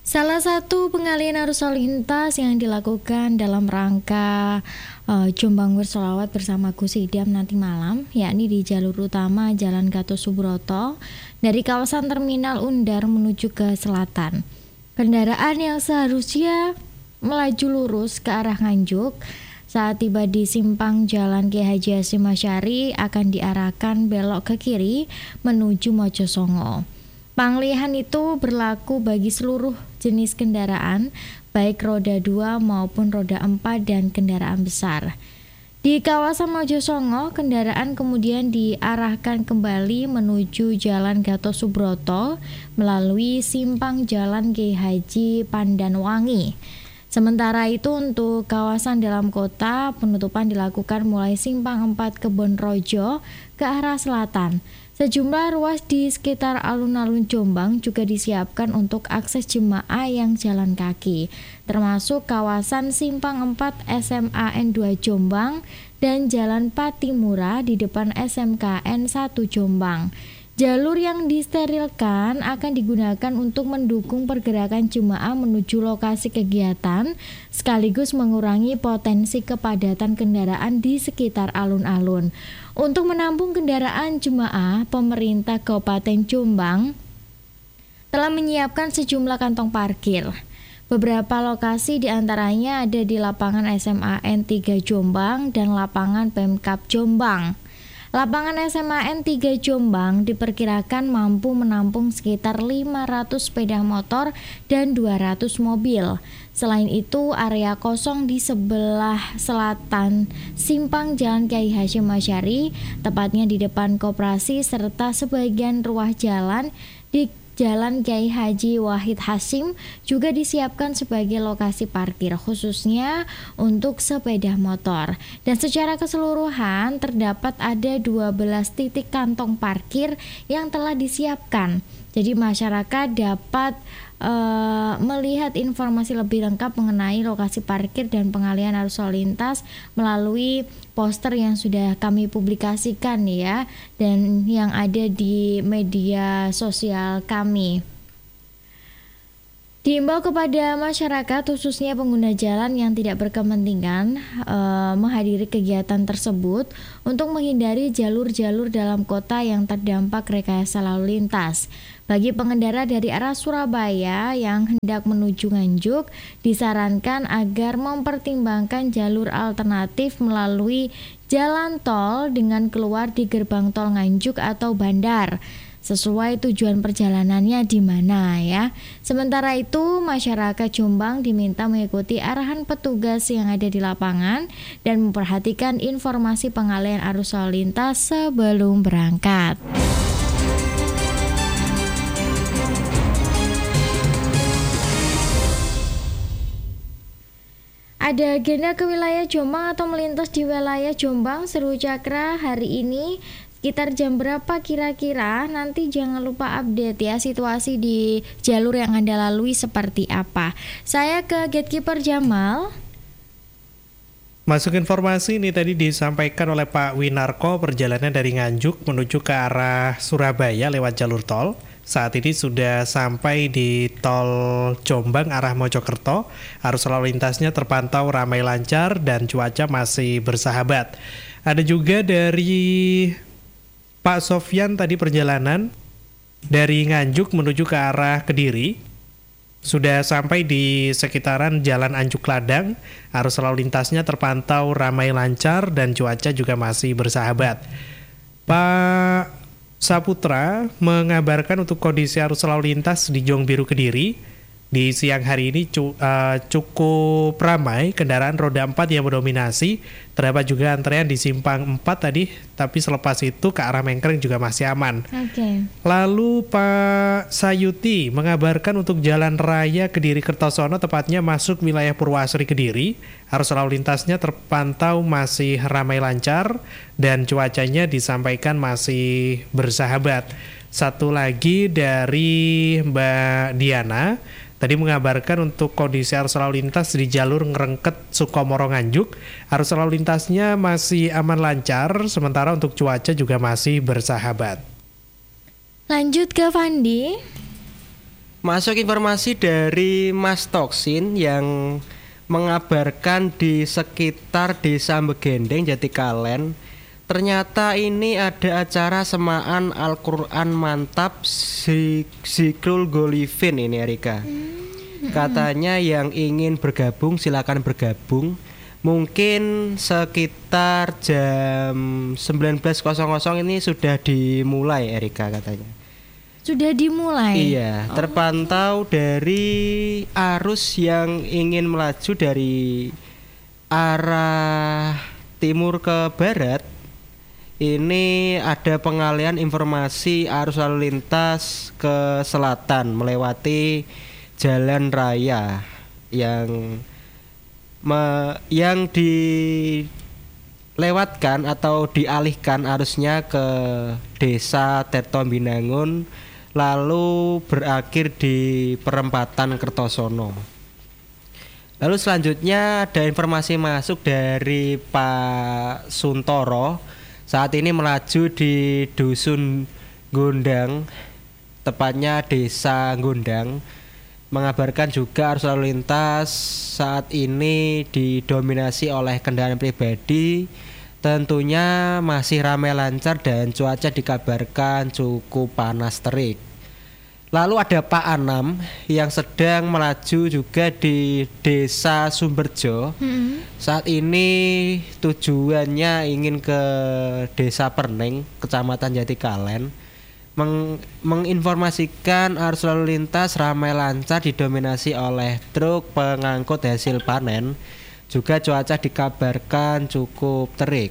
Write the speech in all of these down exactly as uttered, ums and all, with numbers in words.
Salah satu pengalihan arus lalu lintas yang dilakukan dalam rangka uh, Jombang Bersholawat bersama Gus Idam nanti malam, yakni di jalur utama Jalan Gatot Subroto dari kawasan Terminal Undar menuju ke selatan. Kendaraan yang seharusnya melaju lurus ke arah Nganjuk saat tiba di simpang Jalan Kiai Haji Hasyim Asy'ari akan diarahkan belok ke kiri menuju Mojosongo. Pengalihan itu berlaku bagi seluruh jenis kendaraan, baik roda dua maupun roda empat dan kendaraan besar. Di kawasan Mojosongo, kendaraan kemudian diarahkan kembali menuju Jalan Gatot Subroto melalui simpang Jalan Kiai Haji Pandanwangi. Sementara itu untuk kawasan dalam kota, penutupan dilakukan mulai simpang empat Kebonrojo ke arah selatan. Sejumlah ruas di sekitar alun-alun Jombang juga disiapkan untuk akses jemaah yang jalan kaki, termasuk kawasan Simpang empat S M A N dua Jombang dan Jalan Patimura di depan S M K N satu Jombang. Jalur yang disterilkan akan digunakan untuk mendukung pergerakan jemaah menuju lokasi kegiatan, sekaligus mengurangi potensi kepadatan kendaraan di sekitar alun-alun. Untuk menampung kendaraan jemaah, pemerintah Kabupaten Jombang telah menyiapkan sejumlah kantong parkir. Beberapa lokasi diantaranya ada di lapangan S M A N tiga Jombang dan lapangan Pemkab Jombang. Lapangan S M A N tiga Jombang diperkirakan mampu menampung sekitar lima ratus sepeda motor dan dua ratus mobil. Selain itu, area kosong di sebelah selatan simpang Jalan Kiai Hasyim Asy'ari, tepatnya di depan koperasi, serta sebagian ruas jalan di Jalan Kiai Haji Wahid Hasyim juga disiapkan sebagai lokasi parkir khususnya untuk sepeda motor. Dan secara keseluruhan terdapat ada dua belas titik kantong parkir yang telah disiapkan. Jadi masyarakat dapat uh, melihat informasi lebih lengkap mengenai lokasi parkir dan pengalihan arus lalu lintas melalui poster yang sudah kami publikasikan ya, dan yang ada di media sosial kami. Diimbau kepada masyarakat khususnya pengguna jalan yang tidak berkepentingan e, menghadiri kegiatan tersebut untuk menghindari jalur-jalur dalam kota yang terdampak rekayasa lalu lintas. Bagi pengendara dari arah Surabaya yang hendak menuju Nganjuk, disarankan agar mempertimbangkan jalur alternatif melalui jalan tol dengan keluar di gerbang tol Nganjuk atau Bandar, sesuai tujuan perjalanannya di mana ya. Sementara itu, masyarakat Jombang diminta mengikuti arahan petugas yang ada di lapangan dan memperhatikan informasi pengalihan arus lalu lintas sebelum berangkat. Ada agenda ke wilayah Jombang atau melintas di wilayah Jombang Seru Cakra hari ini sekitar jam berapa kira-kira? Nanti jangan lupa update ya situasi di jalur yang Anda lalui seperti apa. Saya ke Gatekeeper Jamal. Masuk informasi ini tadi disampaikan oleh Pak Winarko, perjalanan dari Nganjuk menuju ke arah Surabaya lewat jalur tol. Saat ini sudah sampai di tol Jombang arah Mojokerto. Arus lalu lintasnya terpantau ramai lancar dan cuaca masih bersahabat. Ada juga dari Pak Sofyan tadi perjalanan dari Nganjuk menuju ke arah Kediri. Sudah sampai di sekitaran Jalan Anjuk Ladang. Arus lalu lintasnya terpantau ramai lancar dan cuaca juga masih bersahabat. Pak Saputra mengabarkan untuk kondisi arus lalu lintas di Jongbiru Kediri di siang hari ini cu- uh, cukup ramai, kendaraan roda empat yang mendominasi. Terdapat juga antrean di simpang empat tadi, tapi selepas itu ke arah Mengkreng juga masih aman. Okay. Lalu Pak Sayuti mengabarkan untuk jalan raya Kediri Kertosono, tepatnya masuk wilayah Purwasari Kediri, arus lalu lintasnya terpantau masih ramai lancar dan cuacanya disampaikan masih bersahabat. Satu lagi dari Mbak Diana tadi mengabarkan untuk kondisi arus lalu lintas di jalur Ngerengket Sukomoro Nganjuk, arus lalu lintasnya masih aman lancar, sementara untuk cuaca juga masih bersahabat. Lanjut ke Fandi. masuk informasi dari Mas Toksin yang mengabarkan di sekitar Desa Begendeng, Jatikalen. Ternyata ini ada acara semaan Al-Quran Mantap Zikrul Golifin ini Erika. Katanya yang ingin bergabung silakan bergabung. Mungkin sekitar jam sembilan belas ini sudah dimulai Erika katanya. Sudah dimulai? Iya, oh. Terpantau dari arus yang ingin melaju dari arah timur ke barat. Ini ada pengalihan informasi arus lalu lintas ke selatan melewati jalan raya yang me, yang dilewatkan atau dialihkan arusnya ke Desa Tirto Binangun, lalu berakhir di perempatan Kertosono. Lalu selanjutnya ada informasi masuk dari Pak Suntoro. Saat ini melaju di Dusun Gondang, tepatnya Desa Gondang. Mengabarkan juga arus lalu lintas saat ini didominasi oleh kendaraan pribadi. Tentunya masih ramai lancar dan cuaca dikabarkan cukup panas terik. Lalu ada Pak Anam yang sedang melaju juga di Desa Sumberjo. Hmm. Saat ini tujuannya ingin ke Desa Perneng, Kecamatan Jatikalen. Meng- menginformasikan arus lalu lintas ramai lancar didominasi oleh truk pengangkut hasil panen. Juga cuaca dikabarkan cukup terik.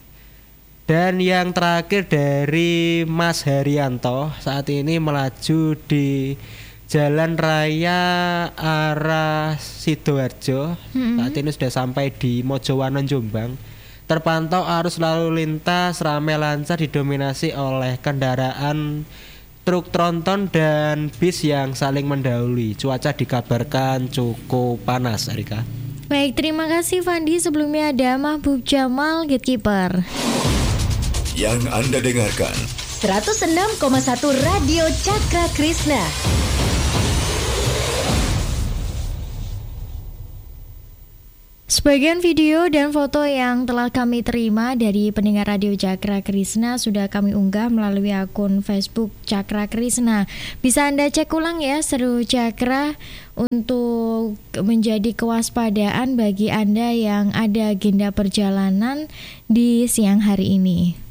Dan yang terakhir dari Mas Haryanto, saat ini melaju di Jalan Raya arah Sidoarjo. Mm-hmm. Saat ini sudah sampai di Mojowanon, Jombang. Terpantau arus lalu lintas ramai lancar didominasi oleh kendaraan truk tronton dan bis yang saling mendahului. Cuaca dikabarkan cukup panas, Erika. Baik, terima kasih Fandi. Sebelumnya ada Mahbub Jamal, Gatekeeper. Yang Anda dengarkan seratus enam koma satu Radio Cakra Krishna. Sebagian video dan foto yang telah kami terima dari pendengar Radio Cakra Krishna sudah kami unggah melalui akun Facebook Cakra Krishna. Bisa Anda cek ulang ya, Seru Cakra, untuk menjadi kewaspadaan bagi Anda yang ada agenda perjalanan di siang hari ini.